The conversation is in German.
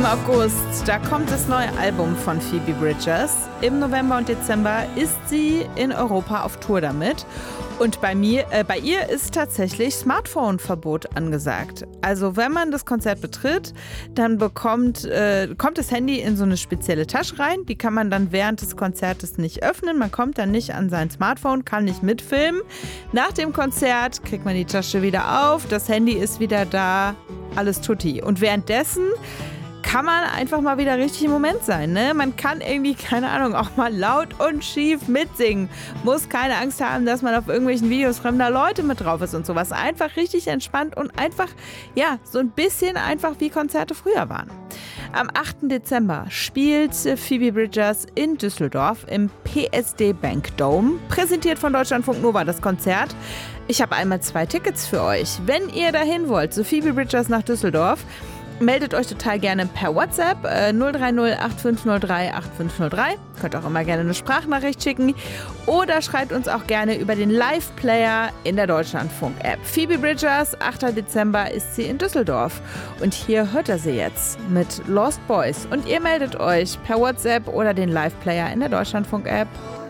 August, da kommt das neue Album von Phoebe Bridgers. Im November und Dezember ist sie in Europa auf Tour damit. Und bei ihr ist tatsächlich Smartphone-Verbot angesagt. Also wenn man das Konzert betritt, dann kommt das Handy in so eine spezielle Tasche rein. Die kann man dann während des Konzertes nicht öffnen. Man kommt dann nicht an sein Smartphone, kann nicht mitfilmen. Nach dem Konzert kriegt man die Tasche wieder auf, das Handy ist wieder da, alles tutti. Und währenddessen kann man einfach mal wieder richtig im Moment sein, ne? Man kann irgendwie, keine Ahnung, auch mal laut und schief mitsingen. Muss keine Angst haben, dass man auf irgendwelchen Videos fremder Leute mit drauf ist und sowas. Einfach richtig entspannt und einfach, ja, so ein bisschen einfach wie Konzerte früher waren. Am 8. Dezember spielt Phoebe Bridgers in Düsseldorf im PSD Bank Dome. Präsentiert von Deutschlandfunk Nova das Konzert. Ich habe einmal 2 Tickets für euch. Wenn ihr dahin wollt, so Phoebe Bridgers nach Düsseldorf, meldet euch total gerne per WhatsApp 030 8503 8503. Könnt auch immer gerne eine Sprachnachricht schicken oder schreibt uns auch gerne über den Live-Player in der Deutschlandfunk-App. Phoebe Bridgers, 8. Dezember ist sie in Düsseldorf. Und hier hört er sie jetzt mit Lost Boys. Und ihr meldet euch per WhatsApp oder den Live-Player in der Deutschlandfunk-App.